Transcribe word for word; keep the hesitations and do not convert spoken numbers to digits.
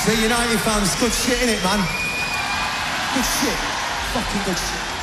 See, United fans, good shit, innit, man? Good shit. Fucking good shit.